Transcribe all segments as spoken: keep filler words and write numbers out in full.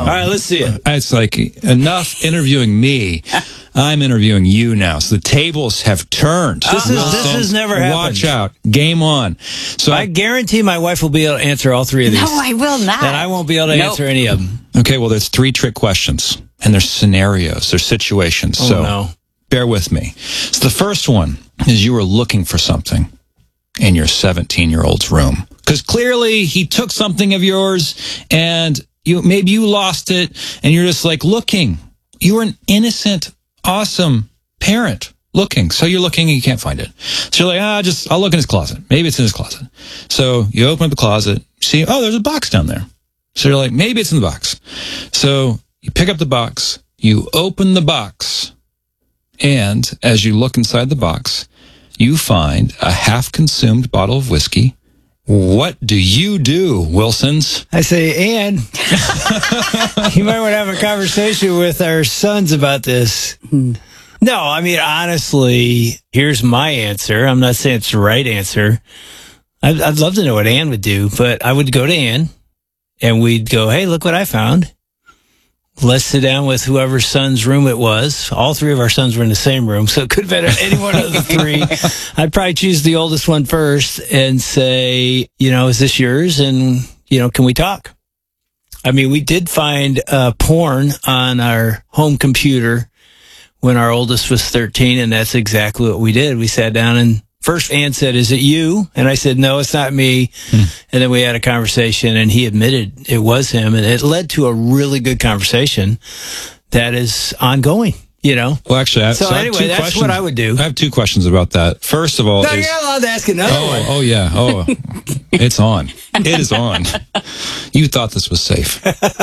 right, let's see it. It's like enough interviewing me. I'm interviewing you now. So the tables have turned. This, is, this has never happened. Watch out. Game on. So I guarantee my wife will be able to answer all three of these. No, I will not. And I won't be able to Nope. answer any of them. Okay, well, there's three trick questions. And there's scenarios. There's situations. Oh, so no. bear with me. So the first one is you were looking for something in your seventeen-year-old's room. Because clearly he took something of yours and you maybe you lost it and you're just like looking. You were an innocent, awesome parent looking. So you're looking and you can't find it. So you're like, ah, just, I'll look in his closet. Maybe it's in his closet. So you open up the closet, see, oh, there's a box down there. So you're like, maybe it's in the box. So you pick up the box, you open the box, and as you look inside the box, you find a half-consumed bottle of whiskey. What do you do, Wilsons? I say, Ann, you might want to have a conversation with our sons about this. No, I mean, honestly, here's my answer. I'm not saying it's the right answer. I'd, I'd love to know what Ann would do, but I would go to Ann and we'd go, hey, look what I found. Let's sit down with whoever's son's room it was. All three of our sons were in the same room, so it could have been any one of the three. I'd probably choose the oldest one first and say, you know, is this yours? And, you know, can we talk? I mean, we did find uh, porn on our home computer when our oldest was thirteen, and that's exactly what we did. We sat down and first Ann said, is it you? And I said, no, it's not me. Hmm. And then we had a conversation and he admitted it was him. And it led to a really good conversation that is ongoing, you know? Well, actually, I have, so, so I have anyway, two that's questions. what I would do. I have two questions about that. First of all, no, is, you're allowed to ask another oh, one. oh, yeah. Oh, it's on. It is on. You thought this was safe.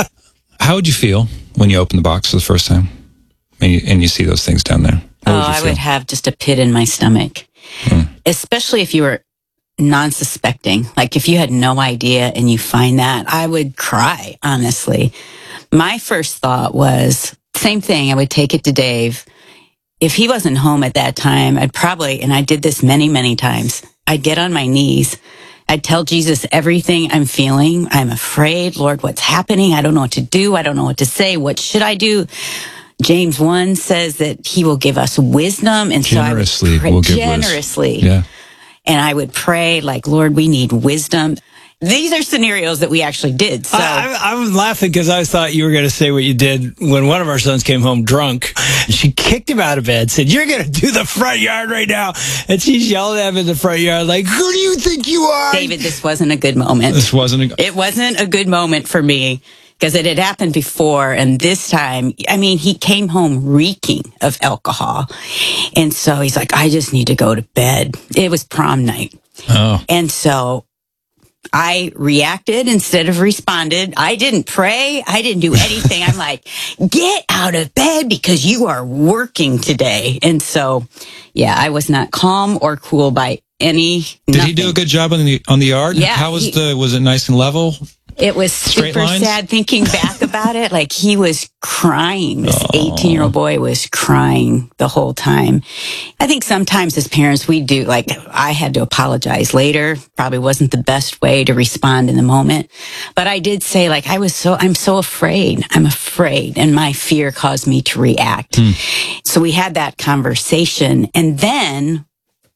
How would you feel when you opened the box for the first time and you, and you see those things down there? How Oh, would you I feel? would have just a pit in my stomach. Hmm. Especially if you were non-suspecting. Like if you had no idea and you find that, I would cry, honestly. My first thought was, same thing, I would take it to Dave. If he wasn't home at that time, I'd probably, and I did this many, many times, I'd get on my knees. I'd tell Jesus everything I'm feeling. I'm afraid, Lord, what's happening? I don't know what to do. I don't know what to say. What should I do? James one says that he will give us wisdom. And generously, so I would pray, we'll give generously. Yeah. And I would pray like, Lord, we need wisdom. These are scenarios that we actually did. So I, I, I'm laughing because I thought you were going to say what you did when one of our sons came home drunk. She kicked him out of bed, said, you're going to do the front yard right now. And she's yelling at him in the front yard like, who do you think you are? David, this wasn't a good moment. This wasn't a... It wasn't a good moment for me. Because it had happened before, and this time, I mean, he came home reeking of alcohol. And so he's like, I just need to go to bed. It was prom night. Oh. And so I reacted instead of responded. I didn't pray. I didn't do anything. I'm like, get out of bed because you are working today. And so, yeah, I was not calm or cool by any. Did nothing. he do a good job on the on the yard? Yeah. How was he, the, was it nice and level? It was Straight super lines? sad thinking back about it. Like he was crying. This eighteen-year-old boy was crying the whole time. I think sometimes as parents we do, like I had to apologize later. Probably wasn't the best way to respond in the moment. But I did say like, I was so, I'm so afraid. I'm afraid. And my fear caused me to react. Hmm. So we had that conversation. And then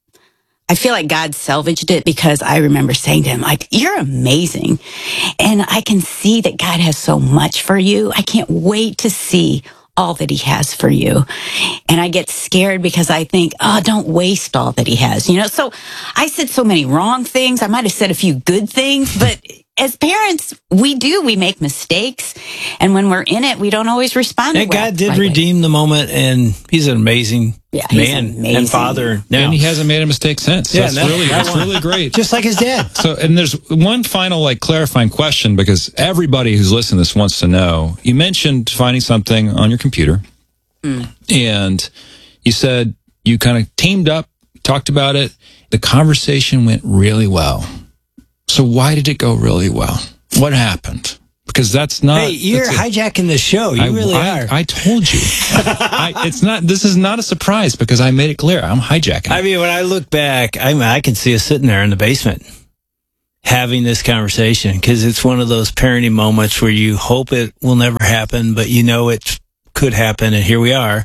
I feel like God salvaged it because I remember saying to him, like, you're amazing. And I can see that God has so much for you. I can't wait to see all that he has for you. And I get scared because I think, oh, don't waste all that he has. You know, so I said so many wrong things. I might have said a few good things, but as parents, we do, we make mistakes. And when we're in it, we don't always respond. And well, God did right redeem way. the moment, and he's an amazing yeah, he's man amazing. and father now. And he hasn't made a mistake since. So yeah, that's that, really, that that's one. really great. Just like his dad. So, and there's one final, like, clarifying question because everybody who's listening to this wants to know. You mentioned finding something on your computer, mm. and you said you kind of teamed up, talked about it. The conversation went really well. So why did it go really well? What happened? Because that's not... Hey, you're a, hijacking the show. You I, really I, are. I told you. I, it's not. This is not a surprise because I made it clear. I'm hijacking. I mean, when I look back, I mean, I can see us sitting there in the basement having this conversation, because it's one of those parenting moments where you hope it will never happen, but you know it could happen, and here we are.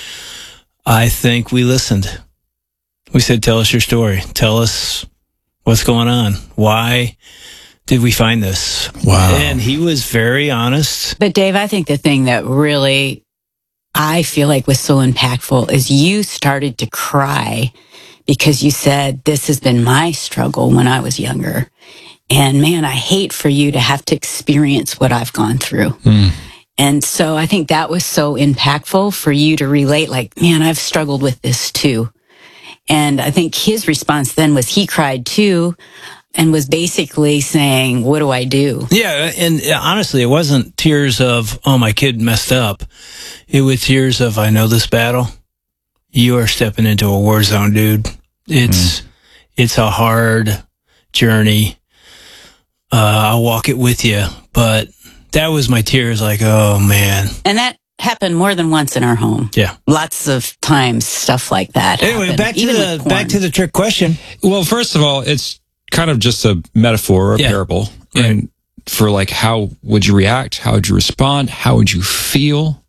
I think we listened. We said, tell us your story. Tell us what's going on. Why did we find this? Wow. And he was very honest. But Dave, I think the thing that really I feel like was so impactful is you started to cry because you said, this has been my struggle when I was younger. And man, I hate for you to have to experience what I've gone through. Mm. And so I think that was so impactful for you to relate, like, man, I've struggled with this too. And I think his response then was he cried too and was basically saying, what do I do? Yeah. And honestly, it wasn't tears of, oh, my kid messed up. It was tears of, I know this battle. You are stepping into a war zone, dude. It's, mm. it's a hard journey. Uh, I'll walk it with you. But that was my tears, like, oh, man. And that happened more than once in our home. Yeah. Lots of times stuff like that Anyway, happened, back to even the back to the trick question. Well, first of all, it's kind of just a metaphor or a yeah. parable. Right. And for like, how would you react? How would you respond? How would you feel?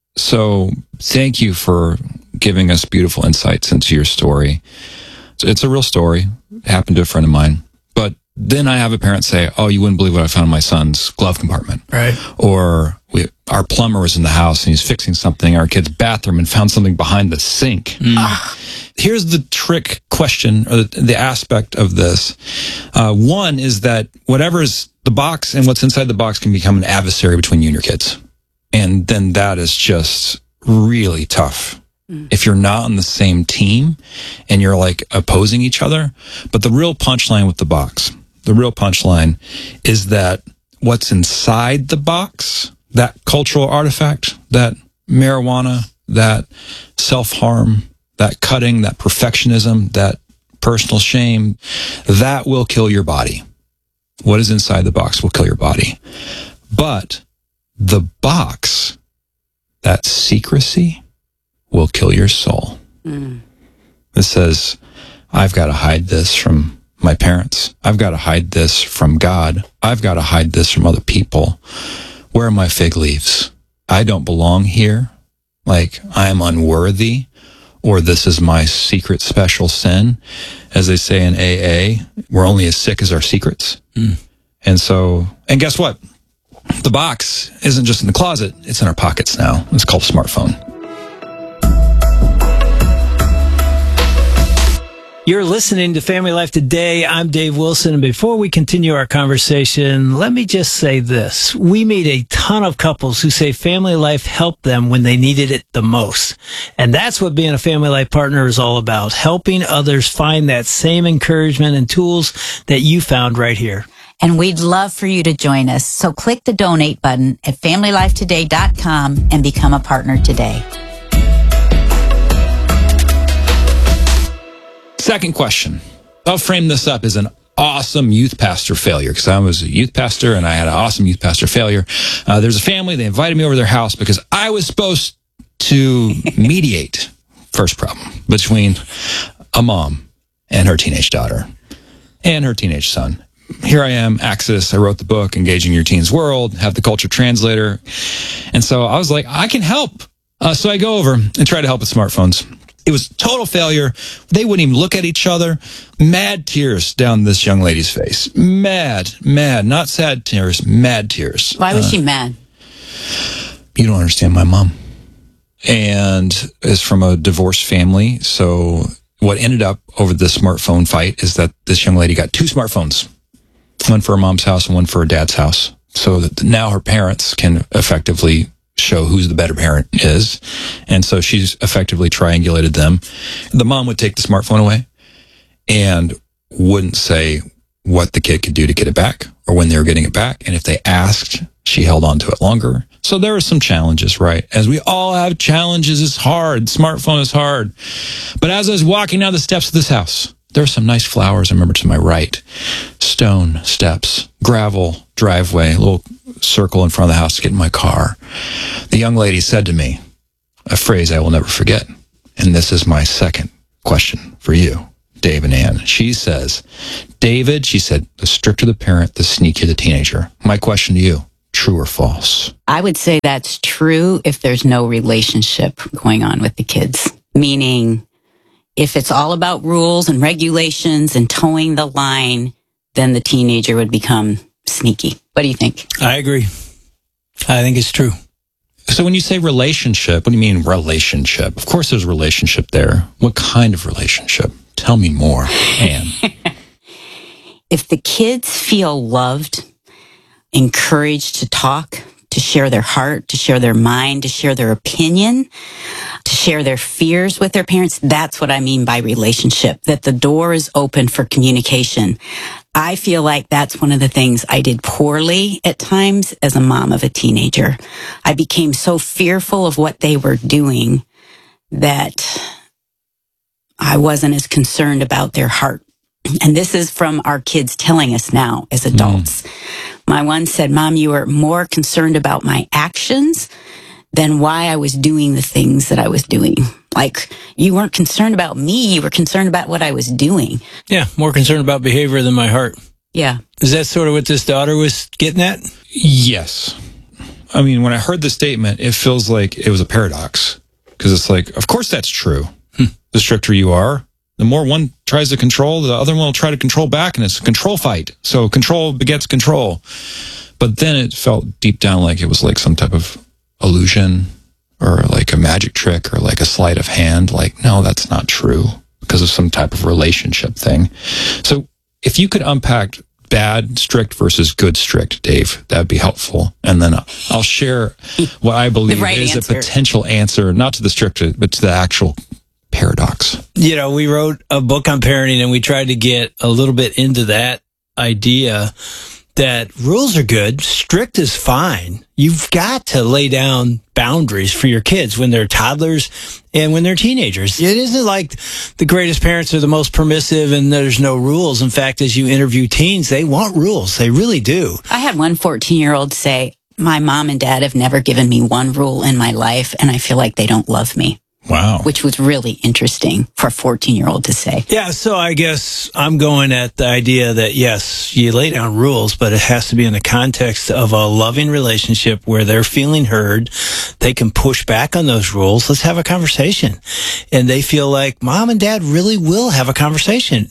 So thank you for giving us beautiful insights into your story. It's a real story. It happened to a friend of mine. But then I have a parent say, oh, you wouldn't believe what I found in my son's glove compartment. Right. Or we, our plumber was in the house and he's fixing something in our kid's bathroom and found something behind the sink. Mm. Ah. Here's the trick question, or the, the aspect of this. Uh, one is that whatever's the box and what's inside the box can become an adversary between you and your kids. And then that is just really tough. Mm. If you're not on the same team and you're like opposing each other. But the real punchline with the box, the real punchline is that what's inside the box, that cultural artifact, that marijuana, that self-harm, that cutting, that perfectionism, that personal shame, that will kill your body. What is inside the box will kill your body. But the box, that secrecy, will kill your soul. Mm. It says, I've got to hide this from my parents. I've got to hide this from God. I've got to hide this from other people. Where are my fig leaves? I don't belong here. Like, I am unworthy, or this is my secret special sin. As they say in A A, we're only as sick as our secrets. Mm. And so, and guess what? The box isn't just in the closet, it's in our pockets now. It's called a smartphone. You're listening to Family Life Today. I'm Dave Wilson. And before we continue our conversation, let me just say this. We meet a ton of couples who say Family Life helped them when they needed it the most. And that's what being a Family Life partner is all about, helping others find that same encouragement and tools that you found right here. And we'd love for you to join us. So click the donate button at family life today dot com and become a partner today. Second question. I'll frame this up as an awesome youth pastor failure, because I was a youth pastor and I had an awesome youth pastor failure. Uh, there's a family, they invited me over to their house because I was supposed to mediate, first problem, between a mom and her teenage daughter and her teenage son. Here I am, Axis. I wrote the book, Engaging Your Teen's World, have the culture translator. And so I was like, I can help. Uh, so I go over and try to help with smartphones. It was total failure. They wouldn't even look at each other. Mad tears down this young lady's face. Mad, mad, not sad tears, mad tears. Why was uh, she mad? You don't understand my mom. And is from a divorced family. So what ended up over the smartphone fight is that this young lady got two smartphones. One for her mom's house and one for her dad's house. So that now her parents can effectively show who's the better parent is. And so she's effectively triangulated them. The mom would take the smartphone away and wouldn't say what the kid could do to get it back or when they were getting it back. And if they asked, she held on to it longer. So there were some challenges, right? As we all have challenges, it's hard. Smartphone is hard. But as I was walking down the steps of this house, there were some nice flowers, I remember, to my right. Stone steps, gravel, driveway, a little circle in front of the house to get in my car. The young lady said to me a phrase I will never forget. And this is my second question for you. Dave and Ann. She says, David, she said, the stricter the parent, the sneakier the teenager. My question to you, true or false? I would say that's true if there's no relationship going on with the kids. Meaning, if it's all about rules and regulations and towing the line, then the teenager would become sneaky. What do you think? I agree. I think it's true. So when you say relationship, what do you mean relationship? Of course there's a relationship there. What kind of relationship? Tell me more, Ann. If the kids feel loved, encouraged to talk, to share their heart, to share their mind, to share their opinion, to share their fears with their parents, that's what I mean by relationship, that the door is open for communication. I feel like that's one of the things I did poorly at times as a mom of a teenager. I became so fearful of what they were doing that I wasn't as concerned about their heart. And this is from our kids telling us now as adults. Mm. My one said, Mom, you were more concerned about my actions than why I was doing the things that I was doing. Like, you weren't concerned about me, you were concerned about what I was doing. Yeah, more concerned about behavior than my heart. Yeah. Is that sort of what this daughter was getting at? Yes. I mean, when I heard the statement, it feels like it was a paradox. Because it's like, of course that's true. Hmm. The stricter you are, the more one tries to control, the other one will try to control back, and it's a control fight. So control begets control. But then it felt deep down like it was like some type of illusion or like a magic trick or like a sleight of hand. Like, no, that's not true because of some type of relationship thing. So if you could unpack bad strict versus good strict, Dave, that'd be helpful. And then I'll share what I believe right is answer. a potential answer, not to the strict, but to the actual paradox. You know, we wrote a book on parenting and we tried to get a little bit into that idea that rules are good, strict is fine. You've got to lay down boundaries for your kids when they're toddlers and when they're teenagers. It isn't like the greatest parents are the most permissive and there's no rules. In fact, as you interview teens, they want rules. They really do. I had one fourteen-year-old say, my mom and dad have never given me one rule in my life, and I feel like they don't love me. Wow. Which was really interesting for a fourteen-year-old to say. Yeah, so I guess I'm going at the idea that, yes, you lay down rules, but it has to be in the context of a loving relationship where they're feeling heard. They can push back on those rules. Let's have a conversation. And they feel like mom and dad really will have a conversation.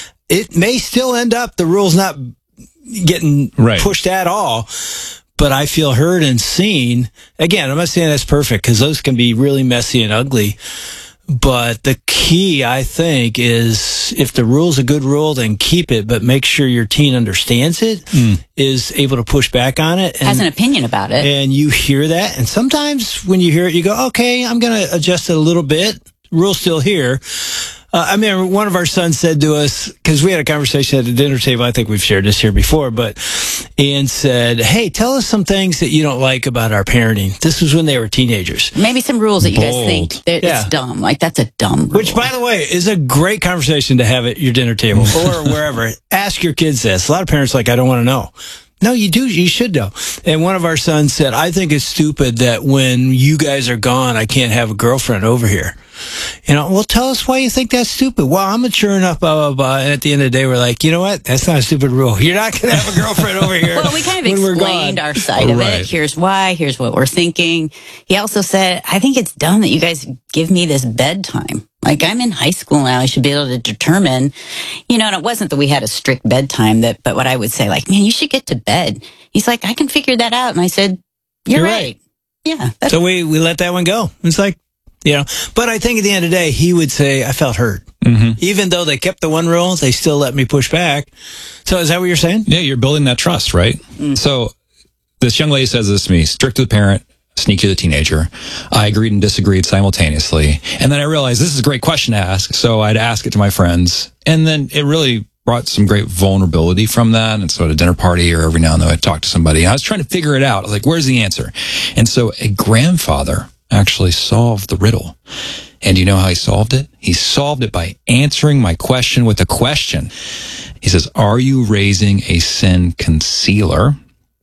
It may still end up the rules not getting right. pushed at all, but I feel heard and seen. Again, I'm not saying that's perfect because those can be really messy and ugly. But the key, I think, is if the rule's a good rule, then keep it, but make sure your teen understands it, mm. is able to push back on it. And, has an opinion about it. And you hear that. And sometimes when you hear it, you go, okay, I'm going to adjust it a little bit. Rule's still here. Uh, I mean, one of our sons said to us, because we had a conversation at the dinner table, I think we've shared this here before, but Ian said, hey, tell us some things that you don't like about our parenting. This was when they were teenagers. Maybe some rules that you Bold. guys think that Yeah. it's dumb. Like, that's a dumb rule. Which, by the way, is a great conversation to have at your dinner table or wherever. Ask your kids this. A lot of parents are like, I don't want to know. No, you do. You should know. And one of our sons said, I think it's stupid that when you guys are gone, I can't have a girlfriend over here. You know, well, tell us why you think that's stupid. Well, I'm mature enough, blah, blah, blah. And at the end of the day, we're like, you know what? That's not a stupid rule. You're not going to have a girlfriend over here. Well, we kind of when we're explained gone. our side of Right. it. Here's why. Here's what we're thinking. He also said, I think it's dumb that you guys give me this bedtime. Like, I'm in high school now. I should be able to determine, you know, and it wasn't that we had a strict bedtime, that, but what I would say, like, man, you should get to bed. He's like, I can figure that out. And I said, you're, You're right. right. Yeah. That's So we, we let that one go. It's like, you know, but I think at the end of the day, he would say, I felt hurt. Mm-hmm. Even though they kept the one rule, they still let me push back. So is that what you're saying? Yeah, you're building that trust, right? Mm. So this young lady says this to me, strict to the parent, sneaky to the teenager. I agreed and disagreed simultaneously. And then I realized this is a great question to ask. So I'd ask it to my friends. And then it really brought some great vulnerability from that. And so at a dinner party or every now and then I'd talk to somebody. And I was trying to figure it out. I was like, where's the answer? And so a grandfather actually solved the riddle. And you know how he solved it? He solved it by answering my question with a question. He says, are you raising a sin concealer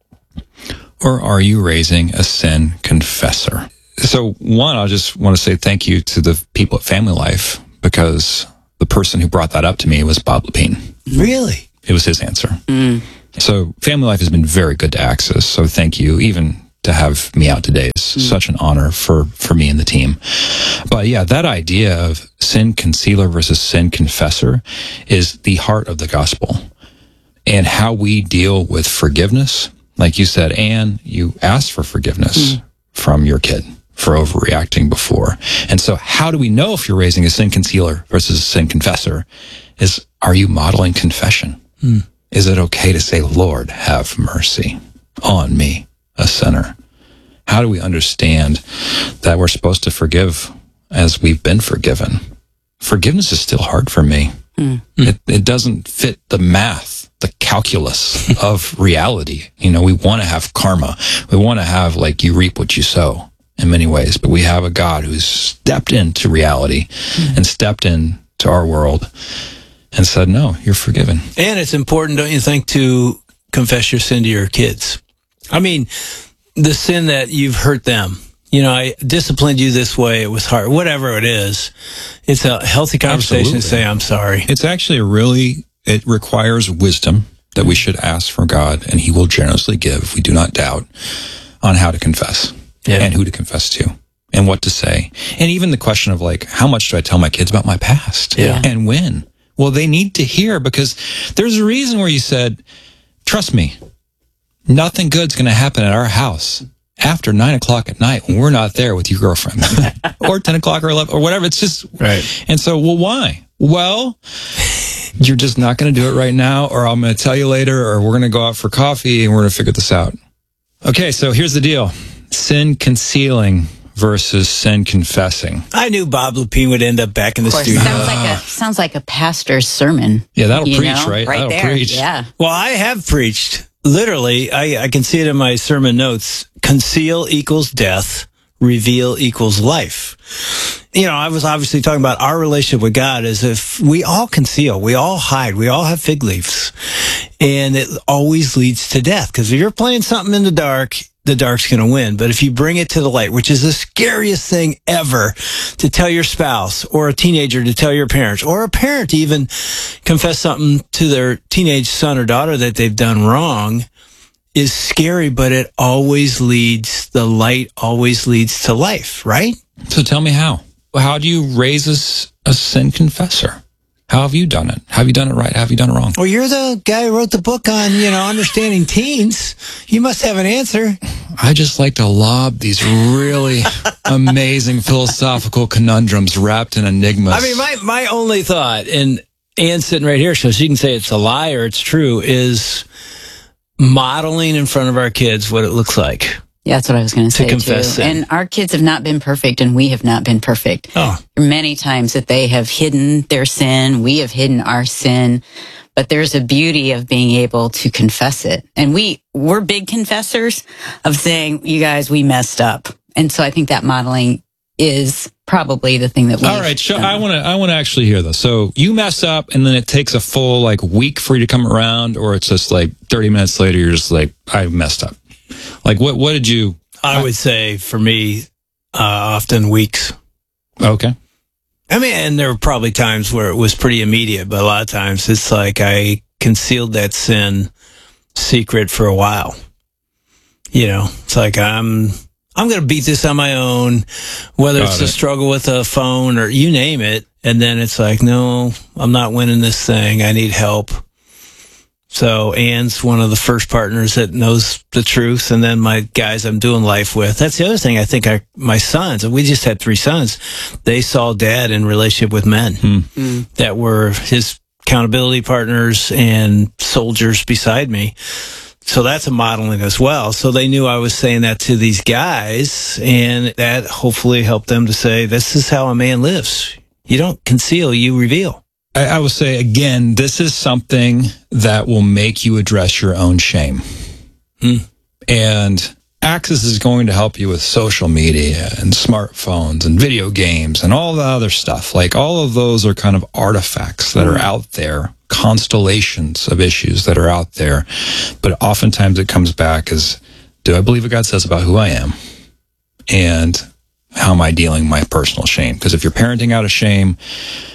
or are you raising a sin confessor? So one, I just want to say thank you to the people at Family Life because the person who brought that up to me was Bob Lepine. Really? It was his answer. Mm. So Family Life has been very good to Access. So thank you. Even to have me out today is mm. such an honor for, for me and the team. But yeah, that idea of sin concealer versus sin confessor is the heart of the gospel. And how we deal with forgiveness. Like you said, Anne, you asked for forgiveness mm. from your kid for overreacting before. And so how do we know if you're raising a sin concealer versus a sin confessor? Is, are you modeling confession? Mm. Is it okay to say, Lord, have mercy on me, a sinner? How do we understand that we're supposed to forgive as we've been forgiven? Forgiveness is still hard for me. Mm. It, it doesn't fit the math, the calculus of reality. You know, we want to have karma. We want to have, like, you reap what you sow in many ways, but we have a God who's stepped into reality mm. and stepped into our world and said, no, you're forgiven. And it's important, don't you think, to confess your sin to your kids? I mean, the sin that you've hurt them. You know, I disciplined you this way. It was hard. Whatever it is, it's a healthy conversation Absolutely. to say, I'm sorry. It's actually a really, it requires wisdom that we should ask from God, and he will generously give, we do not doubt, on how to confess yeah. and who to confess to and what to say. And even the question of, like, how much do I tell my kids about my past yeah. and when? Well, they need to hear, because there's a reason where you said, trust me, nothing good's going to happen at our house after nine o'clock at night when we're not there with your girlfriend or ten o'clock or eleven or whatever. It's just, right. And so, well, why? Well, you're just not going to do it right now, or I'm going to tell you later, or we're going to go out for coffee and we're going to figure this out. Okay. So here's the deal. Sin concealing versus sin confessing. I knew Bob Lepine would end up back in the of course, studio. Sounds like a sounds like a pastor's sermon. Yeah, that'll you preach, know? right? Right that'll there. preach. Yeah. Well, I have preached. Literally, I, I can see it in my sermon notes. Conceal equals death. Reveal equals life. You know, I was obviously talking about our relationship with God as if we all conceal, we all hide, we all have fig leaves. And it always leads to death. Because if you're playing something in the dark, the dark's going to win. But if you bring it to the light, which is the scariest thing ever to tell your spouse or a teenager to tell your parents, or a parent to even confess something to their teenage son or daughter that they've done wrong, is scary, but it always leads, the light always leads to life, right? So tell me how. How do you raise a, a sin confessor? How have you done it? Have you done it right? Have you done it wrong? Well, you're the guy who wrote the book on, you know, understanding teens. You must have an answer. I just like to lob these really amazing philosophical conundrums wrapped in enigmas. I mean, my, my only thought, and Anne's sitting right here, so she can say it's a lie or it's true, is modeling in front of our kids what it looks like. Yeah, that's what I was going to say, confess too. sin. And our kids have not been perfect, and we have not been perfect. Oh. Many times that they have hidden their sin, we have hidden our sin, but there's a beauty of being able to confess it. And we, we're big confessors of saying, you guys, we messed up. And so I think that modeling is probably the thing that we. All right, so I want to. I want to actually hear this. So you mess up, and then it takes a full like week for you to come around, or it's just like thirty minutes later, you're just like, I messed up. Like what? What did you? I would say for me, uh, often weeks. Okay. I mean, and there were probably times where it was pretty immediate, but a lot of times it's like I concealed that sin secret for a while. You know, it's like I'm. I'm going to beat this on my own, whether Got it's it. a struggle with a phone or you name it. And then it's like, no, I'm not winning this thing. I need help. So Anne's one of the first partners that knows the truth. And then my guys I'm doing life with. That's the other thing. I think I, my sons, we just had three sons. They saw dad in relationship with men Hmm. mm. that were his accountability partners and soldiers beside me. So that's a modeling as well. So they knew I was saying that to these guys, and that hopefully helped them to say, this is how a man lives. You don't conceal, you reveal. I, I will say again, this is something that will make you address your own shame. Hmm. And Access is going to help you with social media and smartphones and video games and all the other stuff. Like all of those are kind of artifacts that are out there, constellations of issues that are out there. But oftentimes it comes back as, do I believe what God says about who I am? And how am I dealing with my personal shame? Because if you're parenting out of shame,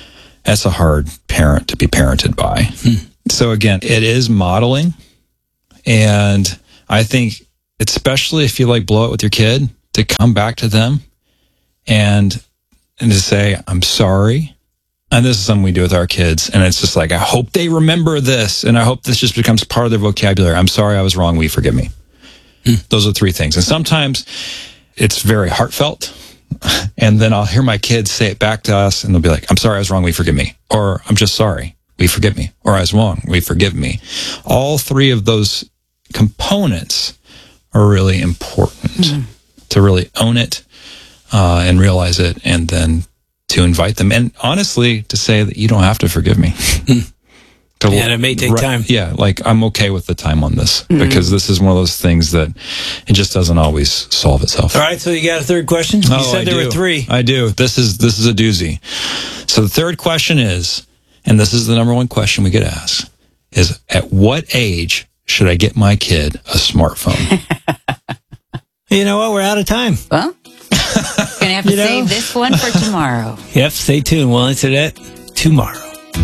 That's a hard parent to be parented by. Hmm. So again, it is modeling. And I think, especially if you like blow it with your kid, to come back to them and and to say, I'm sorry. And this is something we do with our kids. And it's just like, I hope they remember this. And I hope this just becomes part of their vocabulary. I'm sorry I was wrong. Will you forgive me? Hmm. Those are three things. And sometimes it's very heartfelt. And then I'll hear my kids say it back to us and they'll be like, I'm sorry I was wrong. Will you forgive me? Or I'm just sorry. Will you forgive me? Or I was wrong. Will you forgive me? All three of those components are really important mm-hmm. to really own it uh, and realize it, and then to invite them. And honestly, to say that you don't have to forgive me. to, and it may take right, time. Yeah, like I'm okay with the time on this mm-hmm. because this is one of those things that it just doesn't always solve itself. All right, so you got a third question? You oh, said I there do. were three. I do. This is this is a doozy. So the third question is, and this is the number one question we get asked, is at what age should I get my kid a smartphone? You know what? We're out of time. Well, gonna have to you save know? this one for tomorrow. Yep, stay tuned. We'll answer that tomorrow.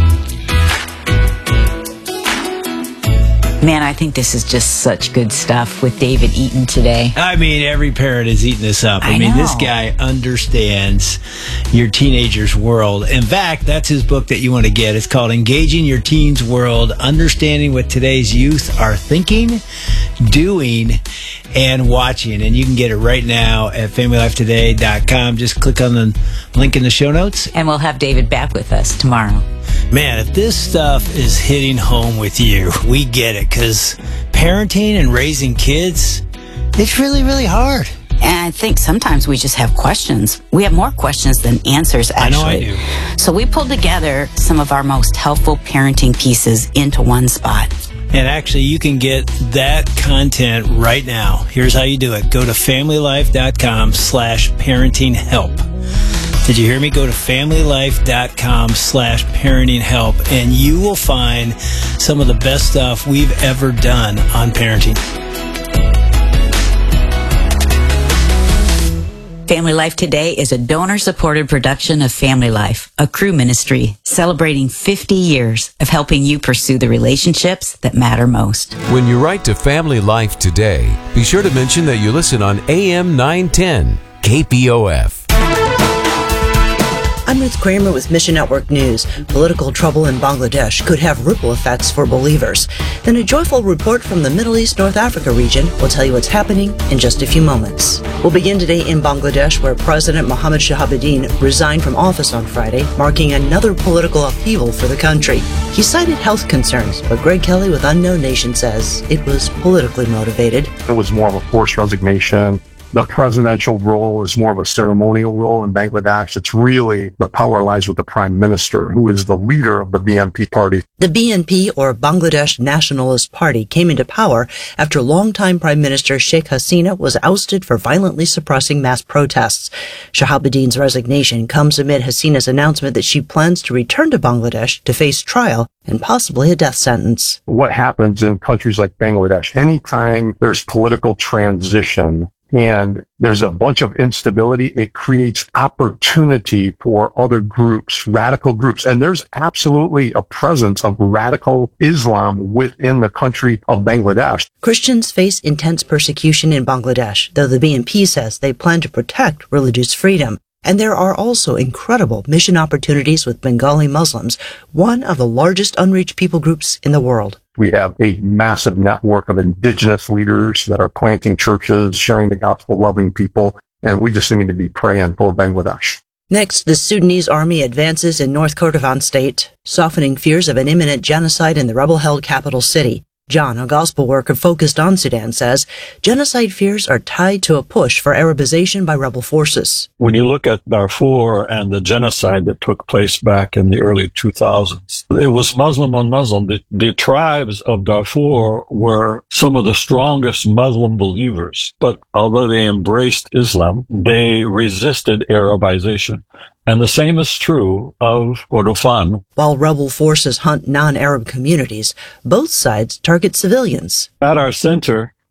Man, I think this is just such good stuff with David Eaton today. I mean, every parent is eating this up. I, I mean, know. This guy understands your teenager's world. In fact, that's his book that you want to get. It's called Engaging Your Teen's World, Understanding What Today's Youth Are Thinking, Doing, and Watching. And you can get it right now at family life today dot com. Just click on the link in the show notes. And we'll have David back with us tomorrow. Man, if this stuff is hitting home with you, we get it, because parenting and raising kids, it's really, really hard. And I think sometimes we just have questions. We have more questions than answers, actually. I know I do. So we pulled together some of our most helpful parenting pieces into one spot. And actually, you can get that content right now. Here's how you do it. Go to family life dot com slash parenting help. Did you hear me? Go to family life dot com slash parenting help, and you will find some of the best stuff we've ever done on parenting. Family Life Today is a donor-supported production of Family Life, a crew ministry celebrating fifty years of helping you pursue the relationships that matter most. When you write to Family Life Today, be sure to mention that you listen on A M nine ten K P O F. I'm Ruth Kramer with Mission Network News. Political trouble in Bangladesh could have ripple effects for believers. Then a joyful report from the Middle East North Africa region will tell you what's happening in just a few moments. We'll begin today in Bangladesh, where President Mohammed Shahabuddin resigned from office on Friday, marking another political upheaval for the country. He cited health concerns, but Greg Kelly with Unknown Nation says it was politically motivated. It was more of a forced resignation. The presidential role is more of a ceremonial role in Bangladesh. It's really the power lies with the prime minister, who is the leader of the B N P party. The B N P, or Bangladesh Nationalist Party, came into power after longtime Prime Minister Sheikh Hasina was ousted for violently suppressing mass protests. Shahabuddin's resignation comes amid Hasina's announcement that she plans to return to Bangladesh to face trial and possibly a death sentence. What happens in countries like Bangladesh, anytime there's political transition, and there's a bunch of instability, it creates opportunity for other groups, radical groups. And there's absolutely a presence of radical Islam within the country of Bangladesh. Christians face intense persecution in Bangladesh, though the B N P says they plan to protect religious freedom. And there are also incredible mission opportunities with Bengali Muslims, one of the largest unreached people groups in the world. We have a massive network of indigenous leaders that are planting churches, sharing the gospel, loving people, and we just need to be praying for Bangladesh. Next, the Sudanese army advances in North Kordofan state, softening fears of an imminent genocide in the rebel-held capital city. John, a gospel worker focused on Sudan, says genocide fears are tied to a push for Arabization by rebel forces. When you look at Darfur and the genocide that took place back in the early two thousands, it was Muslim on Muslim. The, the tribes of Darfur were some of the strongest Muslim believers, but although they embraced Islam, they resisted Arabization. And the same is true of Kordofan. While rebel forces hunt non-Arab communities, both sides target civilians. At our center,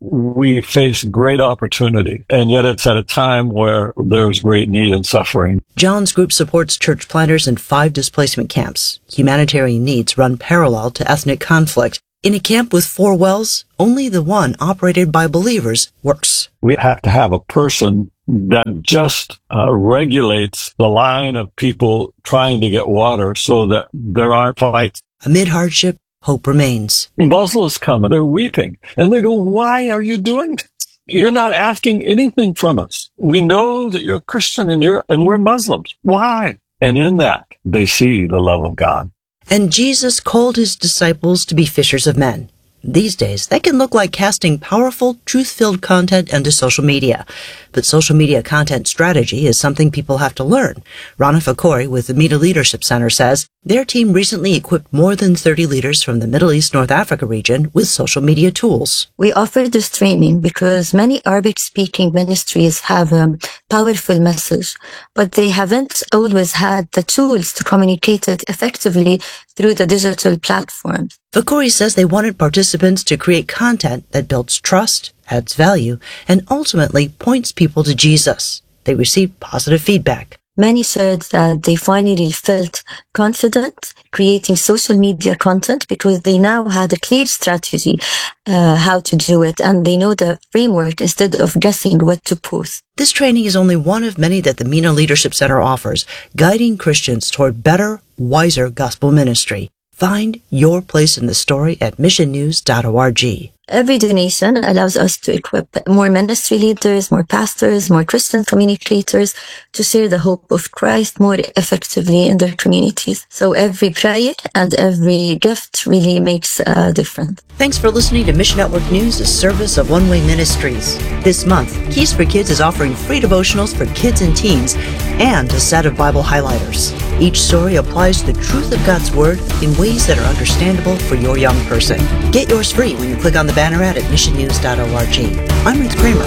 we face great opportunity, and yet it's at a time where there's great need and suffering. John's group supports church planters in five displacement camps. Humanitarian needs run parallel to ethnic conflict. In a camp with four wells, only the one operated by believers works. We have to have a person that just uh, regulates the line of people trying to get water so that there aren't fights. Amid hardship, hope remains. Muslims come and they're weeping and they go, why are you doing this? You're not asking anything from us. We know that you're Christian and you're, and we're Muslims. Why? And in that, they see the love of God. And Jesus called his disciples to be fishers of men. These days, that can look like casting powerful, truth-filled content into social media. But social media content strategy is something people have to learn. Rana Fakori with the Media Leadership Center says their team recently equipped more than thirty leaders from the Middle East North Africa region with social media tools. We offer this training because many Arabic-speaking ministries have a powerful message, but they haven't always had the tools to communicate it effectively through the digital platforms. Fakori says they wanted participants to create content that builds trust, adds value, and ultimately points people to Jesus. They received positive feedback. Many said that they finally felt confident creating social media content because they now had a clear strategy uh, how to do it, and they know the framework instead of guessing what to post. This training is only one of many that the MENA Leadership Center offers, guiding Christians toward better, wiser gospel ministry. Find your place in the story at mission news dot org. Every donation allows us to equip more ministry leaders, more pastors, more Christian communicators to share the hope of Christ more effectively in their communities. So every prayer and every gift really makes a difference. Thanks for listening to Mission Network News, a service of One Way Ministries. This month, Keys for Kids is offering free devotionals for kids and teens and a set of Bible highlighters. Each story applies the truth of God's Word in ways that are understandable for your young person. Get yours free when you click on the banner ad at mission news dot org. I'm Ruth Kramer.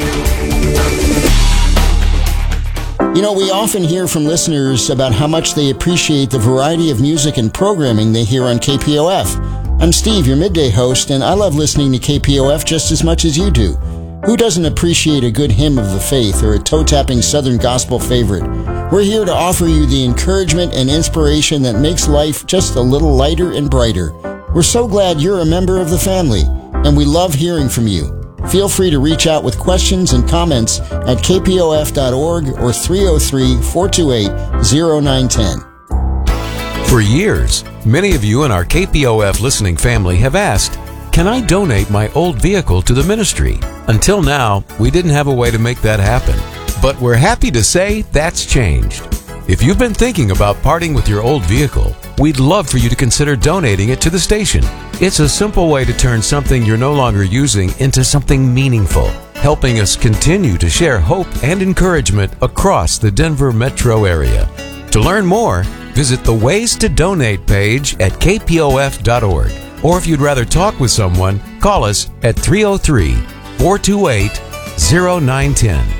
You know, we often hear from listeners about how much they appreciate the variety of music and programming they hear on K P O F. I'm Steve, your midday host, and I love listening to K P O F just as much as you do. Who doesn't appreciate a good hymn of the faith or a toe-tapping Southern gospel favorite? We're here to offer you the encouragement and inspiration that makes life just a little lighter and brighter. We're so glad you're a member of the family, and we love hearing from you. Feel free to reach out with questions and comments at k p o f dot org or three oh three, four two eight, oh nine one oh. For years, many of you in our K P O F listening family have asked, can I donate my old vehicle to the ministry? Until now, we didn't have a way to make that happen. But we're happy to say that's changed. If you've been thinking about parting with your old vehicle, we'd love for you to consider donating it to the station. It's a simple way to turn something you're no longer using into something meaningful, helping us continue to share hope and encouragement across the Denver metro area. To learn more, visit the Ways to Donate page at k p o f dot org. Or if you'd rather talk with someone, call us at three oh three, four two eight, oh nine one oh.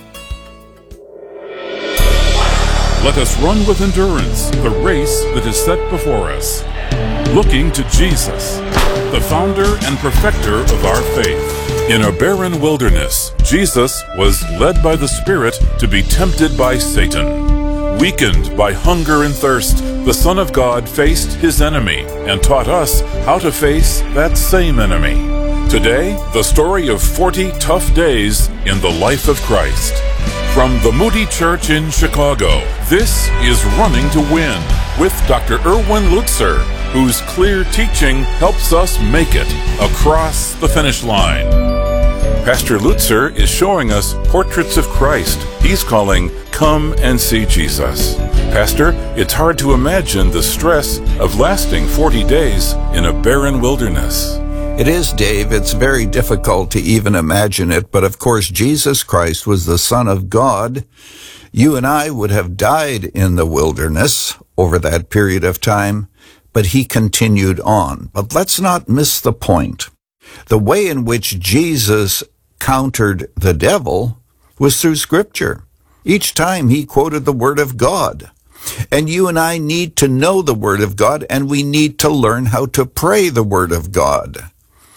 Let us run with endurance the race that is set before us, looking to Jesus, the founder and perfecter of our faith. In a barren wilderness, Jesus was led by the Spirit to be tempted by Satan. Weakened by hunger and thirst, the Son of God faced his enemy and taught us how to face that same enemy. Today, the story of forty tough days in the life of Christ. From the Moody Church in Chicago, this is Running to Win with Doctor Erwin Lutzer, whose clear teaching helps us make it across the finish line. Pastor Lutzer is showing us portraits of Christ he's calling Come and See Jesus. Pastor, it's hard to imagine the stress of lasting forty days in a barren wilderness. It is, Dave. It's very difficult to even imagine it, but of course Jesus Christ was the Son of God. You and I would have died in the wilderness over that period of time, but he continued on. But let's not miss the point. The way in which Jesus countered the devil was through Scripture. Each time he quoted the Word of God. And you and I need to know the Word of God, and we need to learn how to pray the Word of God.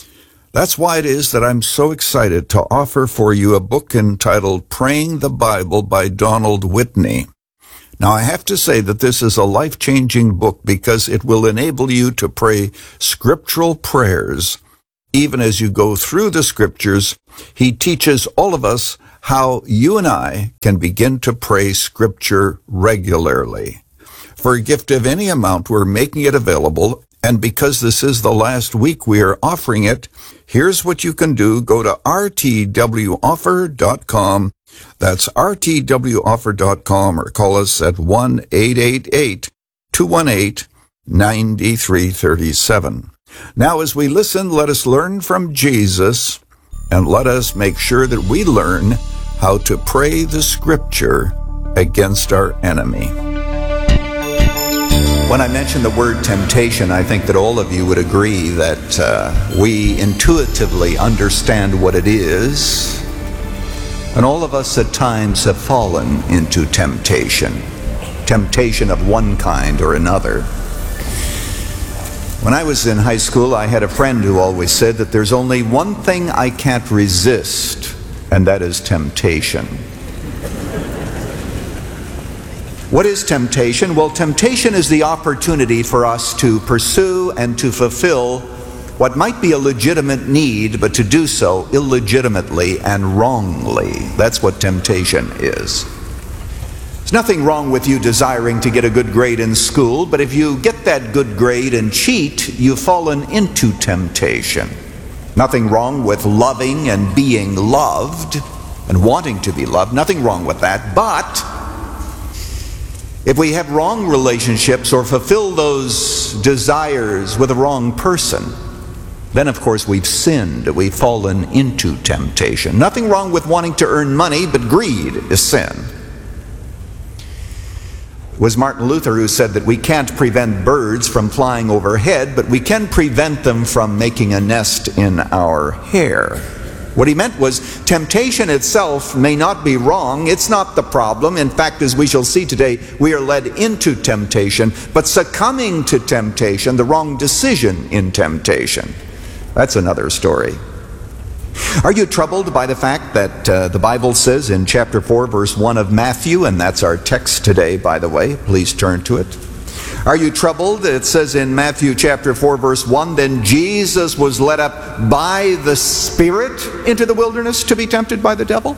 That's why it is that I'm so excited to offer for you a book entitled Praying the Bible by Donald Whitney. Now, I have to say that this is a life-changing book because it will enable you to pray scriptural prayers. Even as you go through the scriptures, he teaches all of us how you and I can begin to pray scripture regularly. For a gift of any amount, we're making it available, and because this is the last week we are offering it, here's what you can do. Go to r t w offer dot com. That's r t w offer dot com, or call us at one eight eight eight, two one eight, nine three three seven. Now, as we listen, let us learn from Jesus, and let us make sure that we learn how to pray the scripture against our enemy. When I mention the word temptation, I think that all of you would agree that uh, we intuitively understand what it is. And all of us at times have fallen into temptation. Temptation of one kind or another. When I was in high school, I had a friend who always said that there's only one thing I can't resist, and that is temptation. What is temptation? Well, temptation is the opportunity for us to pursue and to fulfill what might be a legitimate need, but to do so illegitimately and wrongly. That's what temptation is. There's nothing wrong with you desiring to get a good grade in school, but if you get that good grade and cheat, you've fallen into temptation. Nothing wrong with loving and being loved and wanting to be loved. Nothing wrong with that, but if we have wrong relationships or fulfill those desires with a wrong person, then of course we've sinned. We've fallen into temptation. Nothing wrong with wanting to earn money, but greed is sin. It was Martin Luther who said that we can't prevent birds from flying overhead, but we can prevent them from making a nest in our hair. What he meant was temptation itself may not be wrong. It's not the problem. In fact, as we shall see today, we are led into temptation, but succumbing to temptation, the wrong decision in temptation, that's another story. Are you troubled by the fact that uh, the Bible says in chapter four, verse one of Matthew, and that's our text today, by the way, please turn to it. Are you troubled? It says in Matthew chapter four, verse one, then Jesus was led up by the Spirit into the wilderness to be tempted by the devil.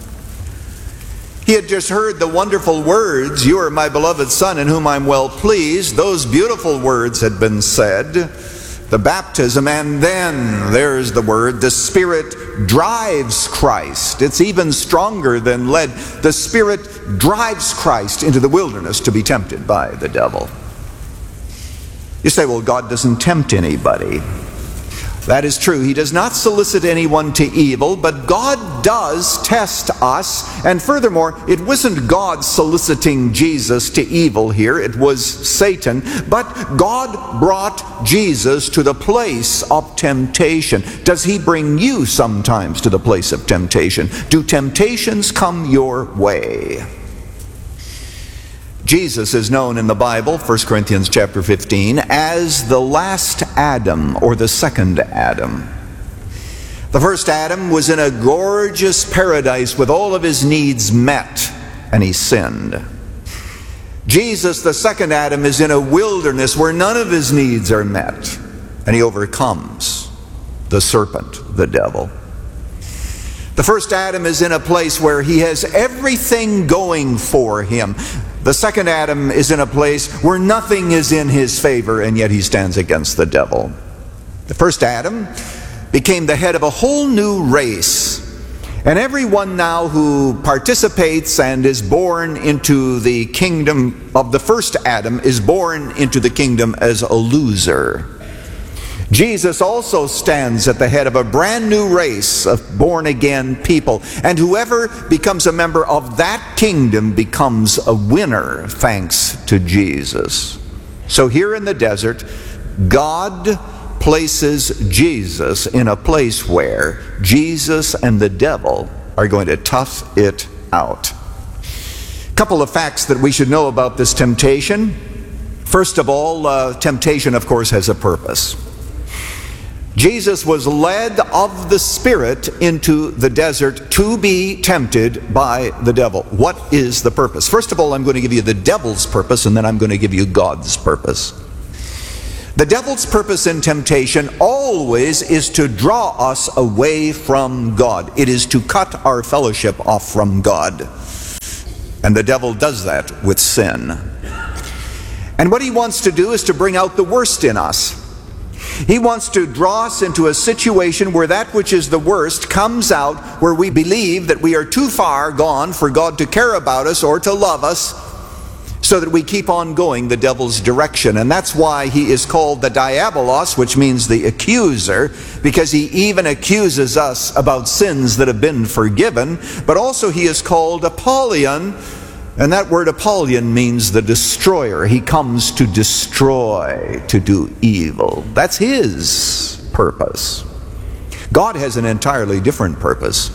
He had just heard the wonderful words, you are my beloved Son in whom I'm well pleased. Those beautiful words had been said. The baptism, and then there's the word, the Spirit drives Christ. It's even stronger than led. The Spirit drives Christ into the wilderness to be tempted by the devil. You say, well, God doesn't tempt anybody. That is true. He does not solicit anyone to evil, but God does test us. And furthermore, it wasn't God soliciting Jesus to evil here. It was Satan. But God brought Jesus to the place of temptation. Does he bring you sometimes to the place of temptation? Do temptations come your way? Jesus is known in the Bible, First Corinthians chapter fifteen, as the last Adam, or the second Adam. The first Adam was in a gorgeous paradise with all of his needs met, and he sinned. Jesus, the second Adam, is in a wilderness where none of his needs are met, and he overcomes the serpent, the devil. The first Adam is in a place where he has everything going for him. The second Adam is in a place where nothing is in his favor, and yet he stands against the devil. The first Adam became the head of a whole new race. And everyone now who participates and is born into the kingdom of the first Adam is born into the kingdom as a loser. Jesus also stands at the head of a brand new race of born-again people. And whoever becomes a member of that kingdom becomes a winner, thanks to Jesus. So here in the desert, God places Jesus in a place where Jesus and the devil are going to tough it out. A couple of facts that we should know about this temptation. First of all, uh, temptation, of course, has a purpose. Jesus was led of the Spirit into the desert to be tempted by the devil. What is the purpose? First of all, I'm going to give you the devil's purpose, and then I'm going to give you God's purpose. The devil's purpose in temptation always is to draw us away from God. It is to cut our fellowship off from God. And the devil does that with sin. And what he wants to do is to bring out the worst in us. He wants to draw us into a situation where that which is the worst comes out, where we believe that we are too far gone for God to care about us or to love us, so that we keep on going the devil's direction. And that's why he is called the Diabolos, which means the accuser, because he even accuses us about sins that have been forgiven. But also he is called Apollyon, and that word Apollyon means the destroyer. He comes to destroy, to do evil. That's his purpose. God has an entirely different purpose.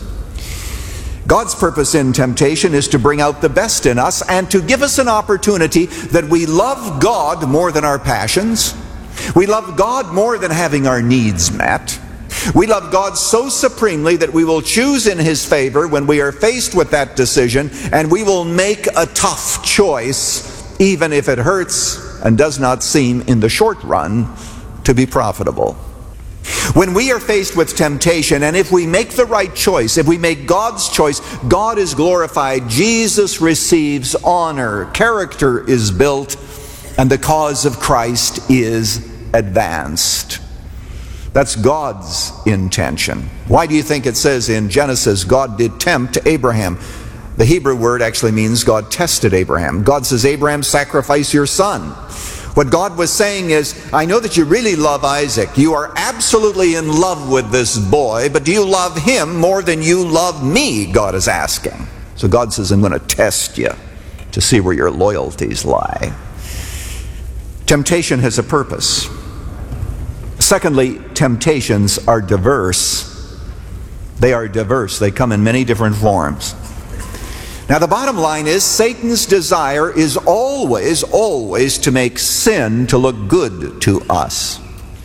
God's purpose in temptation is to bring out the best in us and to give us an opportunity that we love God more than our passions. We love God more than having our needs met. We love God so supremely that we will choose in His favor when we are faced with that decision, and we will make a tough choice, even if it hurts and does not seem in the short run to be profitable. When we are faced with temptation, and if we make the right choice, if we make God's choice, God is glorified, Jesus receives honor, character is built, and the cause of Christ is advanced. That's God's intention. Why do you think it says in Genesis, God did tempt Abraham? The Hebrew word actually means God tested Abraham. God says, Abraham, sacrifice your son. What God was saying is, I know that you really love Isaac. You are absolutely in love with this boy, but do you love him more than you love me? God is asking. So God says, I'm going to test you to see where your loyalties lie. Temptation has a purpose. Secondly, temptations are diverse. They are diverse. They come in many different forms. Now, the bottom line is Satan's desire is always, always to make sin to look good to us.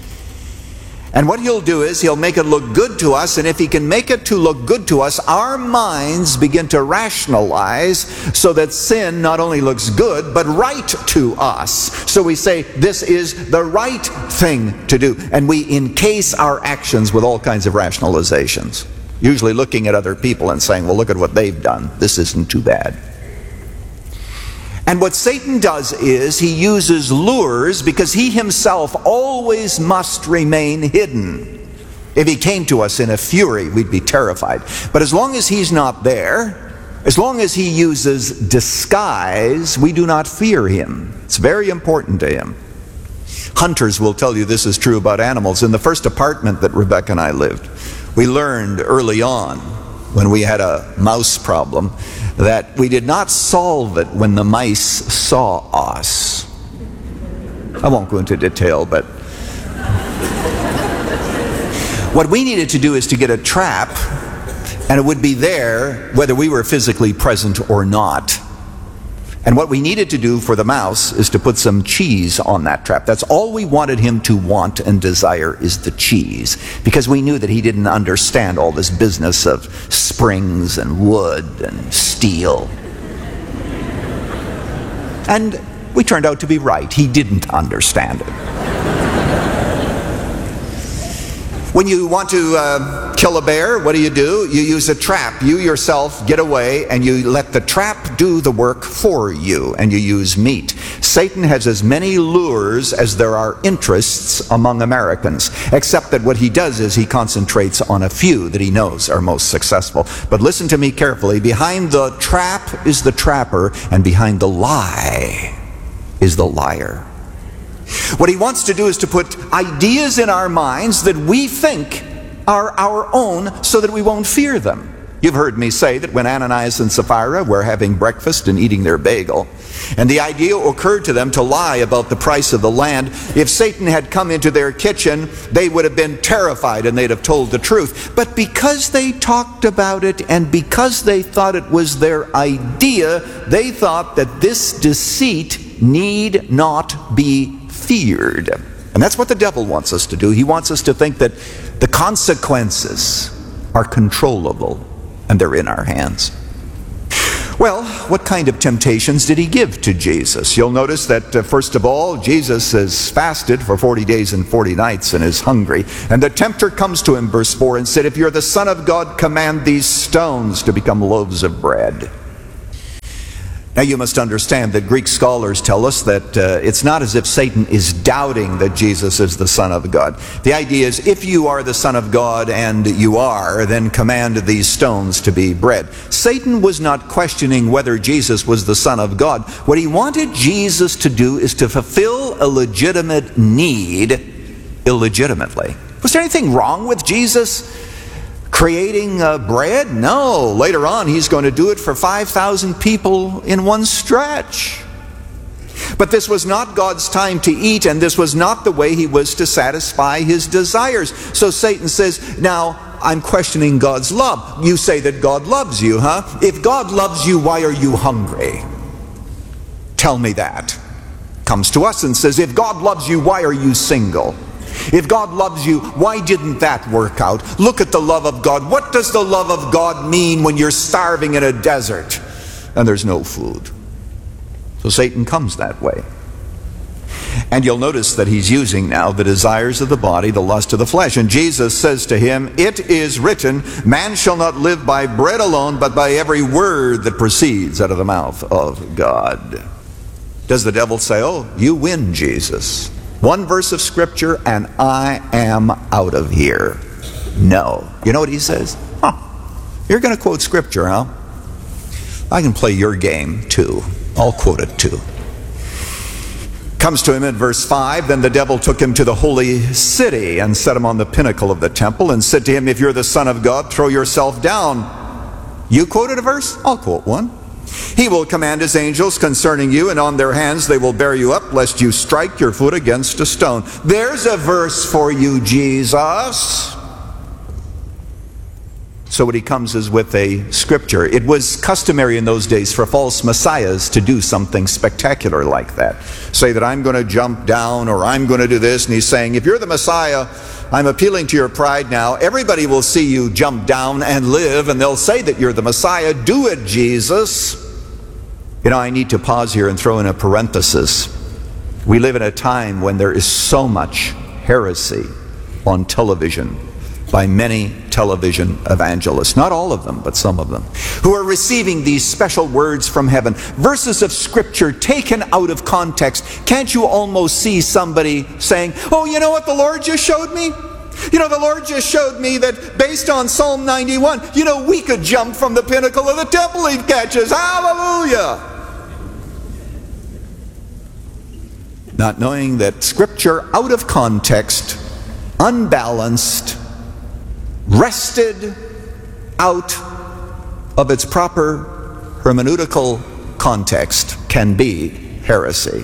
And what he'll do is he'll make it look good to us, and if he can make it to look good to us, our minds begin to rationalize so that sin not only looks good, but right to us. So we say, this is the right thing to do. And we encase our actions with all kinds of rationalizations. Usually looking at other people and saying, well, look at what they've done. This isn't too bad. And what Satan does is he uses lures, because he himself always must remain hidden. If he came to us in a fury, we'd be terrified. But as long as he's not there, as long as he uses disguise, we do not fear him. It's very important to him. Hunters will tell you this is true about animals. In the first apartment that Rebecca and I lived, we learned early on, when we had a mouse problem, that we did not solve it when the mice saw us. I won't go into detail, but what we needed to do is to get a trap, and it would be there whether we were physically present or not. And what we needed to do for the mouse is to put some cheese on that trap. That's all we wanted him to want and desire, is the cheese. Because we knew that he didn't understand all this business of springs and wood and steel. And we turned out to be right. He didn't understand it. When you want to uh, kill a bear, what do you do? You use a trap. You yourself get away, and you let the trap do the work for you, and you use meat. Satan has as many lures as there are interests among Americans, except that what he does is he concentrates on a few that he knows are most successful. But listen to me carefully. Behind the trap is the trapper, and behind the lie is the liar. What he wants to do is to put ideas in our minds that we think are our own, so that we won't fear them. You've heard me say that when Ananias and Sapphira were having breakfast and eating their bagel, and the idea occurred to them to lie about the price of the land, if Satan had come into their kitchen, they would have been terrified and they'd have told the truth. But because they talked about it, and because they thought it was their idea, they thought that this deceit need not be feared. And And that's what the devil wants us to do. He wants us to think that the consequences are controllable and they're in our hands. Well, what kind of temptations did he give to Jesus? You'll notice that, uh, first of all, Jesus has fasted for forty days and forty nights and is hungry. And the tempter comes to him, verse four, and said, "If you're the Son of God, command these stones to become loaves of bread." Now you must understand that Greek scholars tell us that uh, it's not as if Satan is doubting that Jesus is the Son of God. The idea is, if you are the Son of God, and you are, then command these stones to be bread. Satan was not questioning whether Jesus was the Son of God. What he wanted Jesus to do is to fulfill a legitimate need illegitimately. Was there anything wrong with Jesus creating uh, bread? No. Later on, he's going to do it for five thousand people in one stretch. But this was not God's time to eat, and this was not the way he was to satisfy his desires. So Satan says, now, I'm questioning God's love. You say that God loves you, huh? If God loves you, why are you hungry? Tell me that. Comes to us and says, if God loves you, why are you single? If God loves you, why didn't that work out? Look at the love of God. What does the love of God mean when you're starving in a desert and there's no food? So Satan comes that way. And you'll notice that he's using now the desires of the body, the lust of the flesh. And Jesus says to him, it is written, man shall not live by bread alone, but by every word that proceeds out of the mouth of God. Does the devil say, oh, you win, Jesus? One verse of Scripture and I am out of here. No. You know what he says? Huh. You're going to quote Scripture, huh? I can play your game too. I'll quote it too. Comes to him in verse five, then the devil took him to the holy city and set him on the pinnacle of the temple and said to him, if you're the Son of God, throw yourself down. You quoted a verse? I'll quote one. He will command his angels concerning you, and on their hands they will bear you up, lest you strike your foot against a stone. There's a verse for you, Jesus. So what he comes is with a scripture. It was customary in those days for false messiahs to do something spectacular like that. Say that I'm going to jump down, or I'm going to do this. And he's saying, if you're the Messiah, I'm appealing to your pride now. Everybody will see you jump down and live, and they'll say that you're the Messiah. Do it, Jesus. You know, I need to pause here and throw in a parenthesis. We live in a time when there is so much heresy on television by many television evangelists, not all of them, but some of them, who are receiving these special words from heaven, verses of Scripture taken out of context. Can't you almost see somebody saying, oh, you know what the Lord just showed me? You know, the Lord just showed me that based on Psalm ninety-one, you know, we could jump from the pinnacle of the temple he catches. Hallelujah! Not knowing that Scripture out of context, unbalanced, wrested out of its proper hermeneutical context, can be heresy.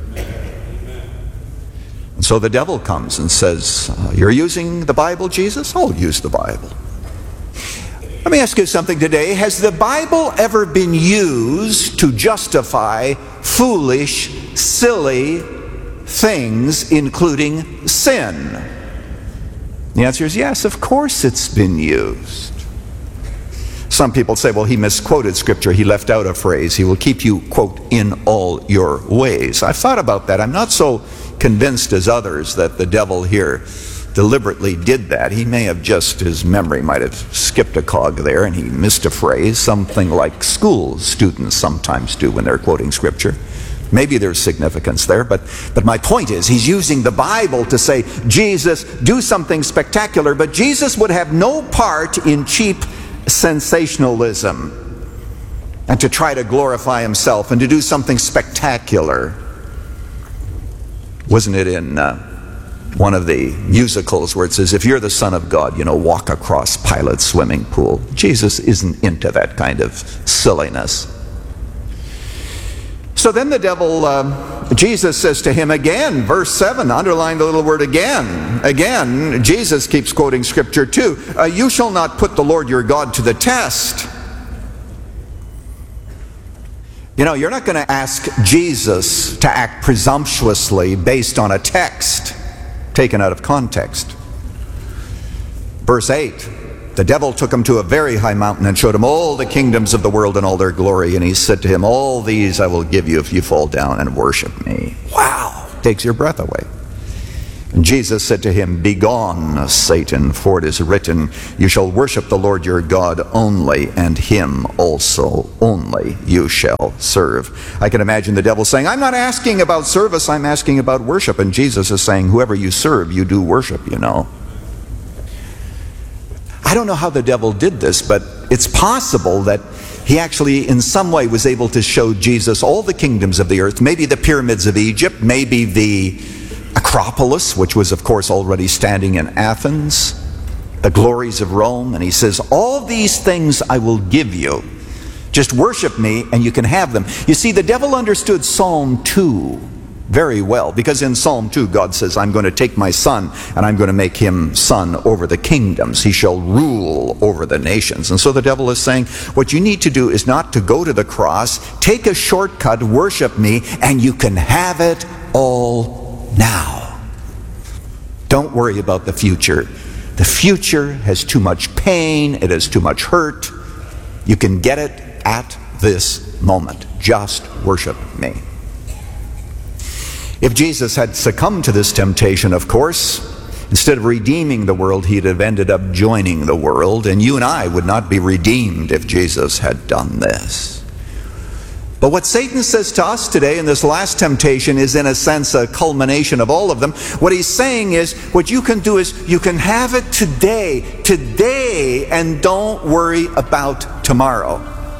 And so the devil comes and says, uh, you're using the Bible, Jesus? I'll use the Bible. Let me ask you something today. Has the Bible ever been used to justify foolish, silly things, including sin? The answer is yes, of course it's been used. Some people say, well, he misquoted Scripture. He left out a phrase. He will keep you, quote, in all your ways. I've thought about that. I'm not so convinced as others that the devil here deliberately did that. He may have just, his memory might have skipped a cog there and he missed a phrase, something like school students sometimes do when they're quoting Scripture. Maybe there's significance there, but, but my point is, he's using the Bible to say, Jesus, do something spectacular, but Jesus would have no part in cheap sensationalism and to try to glorify himself and to do something spectacular. Wasn't it in uh, one of the musicals where it says, if you're the Son of God, you know, walk across Pilate's swimming pool? Jesus isn't into that kind of silliness. So then the devil, uh, Jesus says to him again, verse seven, underline the little word again. Again, Jesus keeps quoting Scripture too. Uh, you shall not put the Lord your God to the test. You know, you're not going to ask Jesus to act presumptuously based on a text. taken out of context. Verse eight, the devil took him to a very high mountain and showed him all the kingdoms of the world and all their glory. And he said to him, all these I will give you if you fall down and worship me. Wow, takes your breath away. And Jesus said to him, begone, Satan, for it is written, you shall worship the Lord your God only, and him also only you shall serve. I can imagine the devil saying, I'm not asking about service, I'm asking about worship. And Jesus is saying, whoever you serve, you do worship, you know. I don't know how the devil did this, but it's possible that he actually in some way was able to show Jesus all the kingdoms of the earth, maybe the pyramids of Egypt, maybe the Acropolis, which was of course already standing in Athens, the glories of Rome. And he says, all these things I will give you. Just worship me and you can have them. You see, the devil understood Psalm two very well, because in Psalm two God says, I'm going to take my son and I'm going to make him son over the kingdoms. He shall rule over the nations. And so the devil is saying, what you need to do is not to go to the cross, take a shortcut, worship me, and you can have it all now. Don't worry about the future. The future has too much pain. It has too much hurt. You can get it at this moment. Just worship me. If Jesus had succumbed to this temptation, of course, instead of redeeming the world, he'd have ended up joining the world, and you and I would not be redeemed if Jesus had done this. But what Satan says to us today in this last temptation is in a sense a culmination of all of them. What he's saying is, what you can do is you can have it today, today, and don't worry about tomorrow.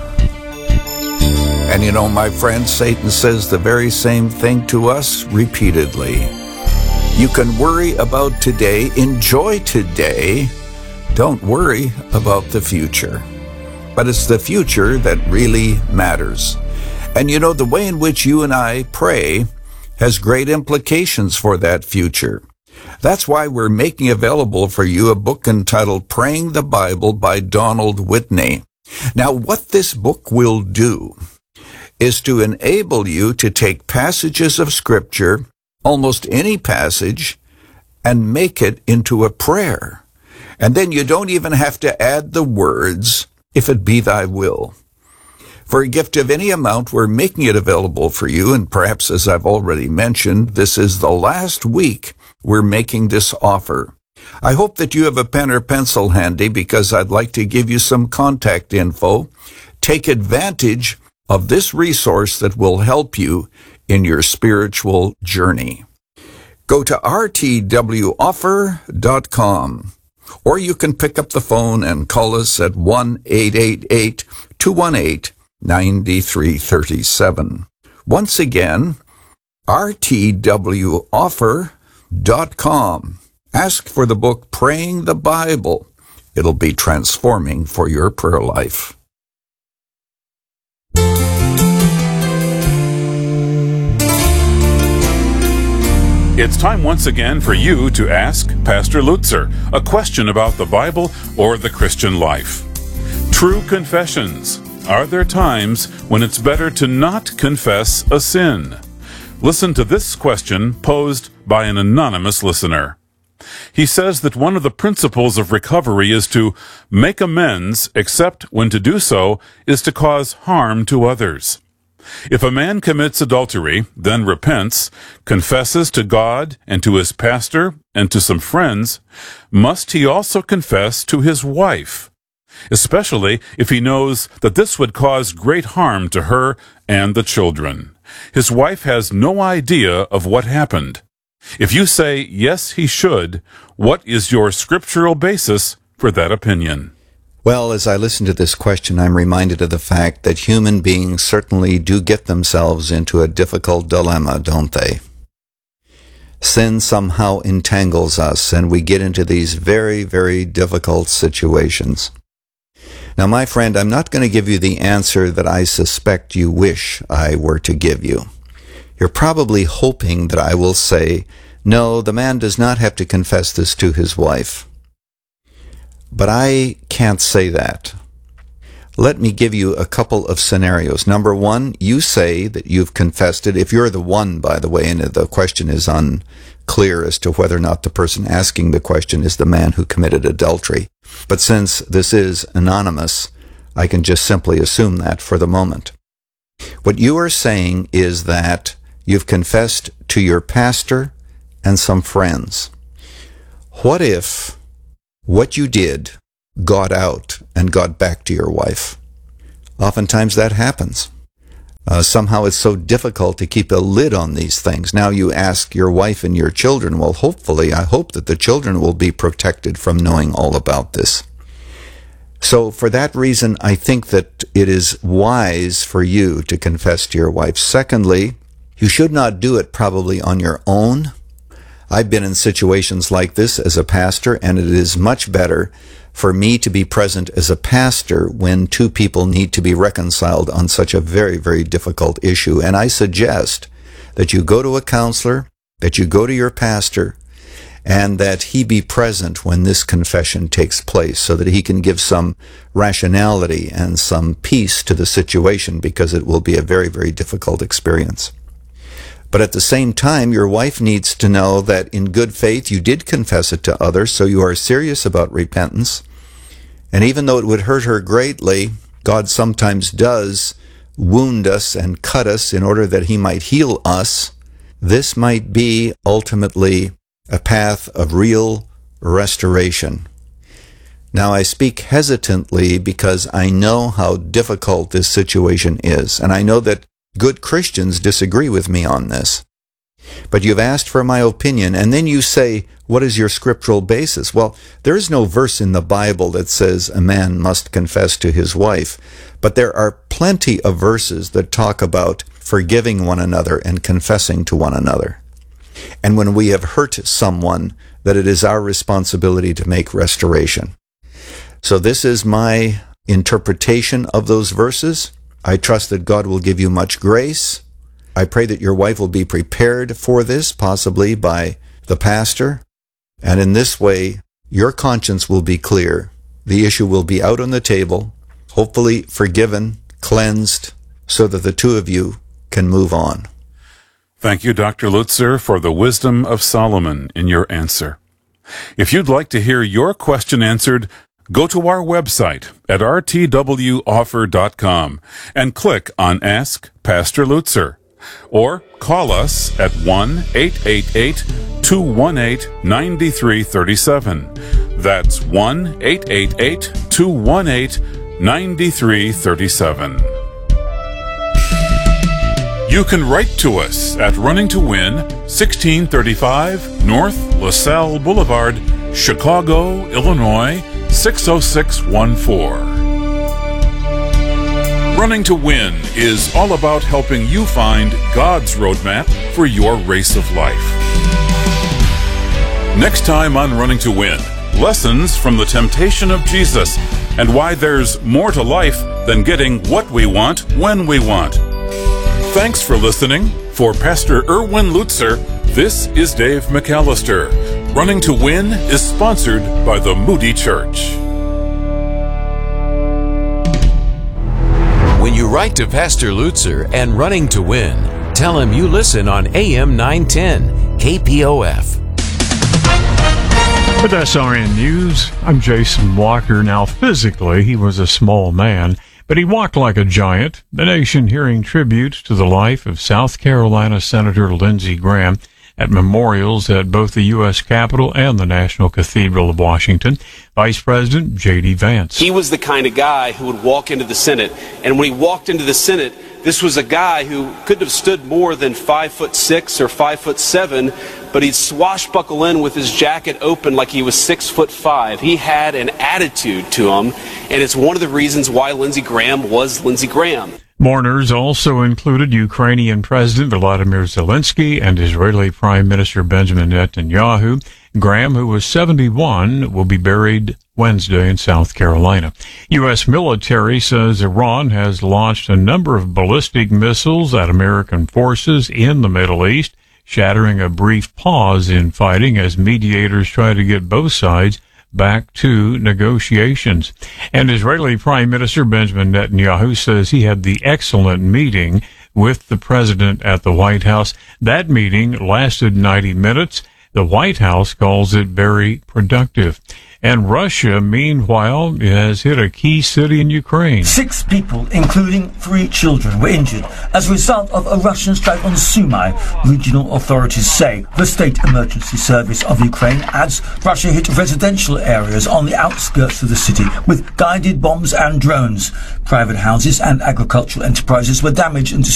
And you know, my friend, Satan says the very same thing to us repeatedly. You can worry about today, enjoy today, don't worry about the future. But it's the future that really matters. And you know, the way in which you and I pray has great implications for that future. That's why we're making available for you a book entitled Praying the Bible by Donald Whitney. Now, what this book will do is to enable you to take passages of Scripture, almost any passage, and make it into a prayer. And then you don't even have to add the words, if it be thy will. For a gift of any amount, we're making it available for you, and perhaps, as I've already mentioned, this is the last week we're making this offer. I hope that you have a pen or pencil handy, because I'd like to give you some contact info. Take advantage of this resource that will help you in your spiritual journey. Go to r t w offer dot com, or you can pick up the phone and call us at one eight eight eight, two one eight, nine three three seven. Once again, r t w offer dot com. Ask for the book Praying the Bible. It'll be transforming for your prayer life. It's time once again for you to ask Pastor Lutzer a question about the Bible or the Christian life. True confessions. Are there times when it's better to not confess a sin? Listen to this question posed by an anonymous listener. He says that one of the principles of recovery is to make amends, except when to do so is to cause harm to others. If a man commits adultery, then repents, confesses to God and to his pastor and to some friends, must he also confess to his wife, especially if he knows that this would cause great harm to her and the children? His wife has no idea of what happened. If you say, yes, he should, what is your scriptural basis for that opinion? Well, as I listen to this question, I'm reminded of the fact that human beings certainly do get themselves into a difficult dilemma, don't they? Sin somehow entangles us, and we get into these very, very difficult situations. Now, my friend, I'm not going to give you the answer that I suspect you wish I were to give you. You're probably hoping that I will say, no, the man does not have to confess this to his wife. But I can't say that. Let me give you a couple of scenarios. Number one, you say that you've confessed it. If you're the one, by the way, and the question is on clear as to whether or not the person asking the question is the man who committed adultery. But since this is anonymous, I can just simply assume that for the moment. What you are saying is that you've confessed to your pastor and some friends. What if what you did got out and got back to your wife? Oftentimes that happens. Uh, somehow it's so difficult to keep a lid on these things. Now you ask your wife and your children, well, hopefully, I hope that the children will be protected from knowing all about this. So for that reason, I think that it is wise for you to confess to your wife. Secondly, you should not do it probably on your own. I've been in situations like this as a pastor, and it is much better for me to be present as a pastor when two people need to be reconciled on such a very, very difficult issue. And I suggest that you go to a counselor, that you go to your pastor, and that he be present when this confession takes place so that he can give some rationality and some peace to the situation, because it will be a very, very difficult experience. But at the same time, your wife needs to know that in good faith you did confess it to others, so you are serious about repentance. And even though it would hurt her greatly, God sometimes does wound us and cut us in order that he might heal us. This might be ultimately a path of real restoration. Now, I speak hesitantly because I know how difficult this situation is, and I know that good Christians disagree with me on this. But you've asked for my opinion, and then you say, what is your scriptural basis? Well, there is no verse in the Bible that says a man must confess to his wife, but there are plenty of verses that talk about forgiving one another and confessing to one another. And when we have hurt someone, that it is our responsibility to make restoration. So this is my interpretation of those verses. I trust that God will give you much grace. I pray that your wife will be prepared for this, possibly by the pastor. And in this way, your conscience will be clear. The issue will be out on the table, hopefully forgiven, cleansed, so that the two of you can move on. Thank you, Doctor Lutzer, for the wisdom of Solomon in your answer. If you'd like to hear your question answered, go to our website at r t w offer dot com and click on Ask Pastor Lutzer, or call us at one eight eight eight, two one eight, nine three three seven. That's one eight eight eight, two one eight, nine three three seven. You can write to us at Running to Win, sixteen thirty-five North LaSalle Boulevard, Chicago, Illinois, six oh six one four. Running to Win is all about helping you find God's roadmap for your race of life. Next time on Running to Win, lessons from the temptation of Jesus and why there's more to life than getting what we want when we want. Thanks for listening. For Pastor Erwin Lutzer, this is Dave McAllister. Running to Win is sponsored by the Moody Church. When you write to Pastor Lutzer and Running to Win, tell him you listen on A M nine ten K P O F. With S R N News, I'm Jason Walker. Now, physically, he was a small man, but he walked like a giant. The nation hearing tribute to the life of South Carolina Senator Lindsey Graham at memorials at both the U S Capitol and the National Cathedral of Washington. Vice President J D Vance. He was the kind of guy who would walk into the Senate, and when he walked into the Senate, this was a guy who couldn't have stood more than five foot six or five foot seven, but he'd swashbuckle in with his jacket open like he was six foot five. He had an attitude to him, and it's one of the reasons why Lindsey Graham was Lindsey Graham. Mourners also included Ukrainian President Volodymyr Zelensky and Israeli Prime Minister Benjamin Netanyahu. Graham, who was seventy-one, will be buried Wednesday in South Carolina. U S military says Iran has launched a number of ballistic missiles at American forces in the Middle East, shattering a brief pause in fighting as mediators try to get both sides back to negotiations. And Israeli Prime Minister Benjamin Netanyahu says he had the excellent meeting with the president at the White House. That meeting lasted ninety minutes. The White House calls it very productive. And Russia, meanwhile, has hit a key city in Ukraine. Six people, including three children, were injured as a result of a Russian strike on Sumy, regional authorities say. The State Emergency Service of Ukraine adds Russia hit residential areas on the outskirts of the city with guided bombs and drones. Private houses and agricultural enterprises were damaged and destroyed.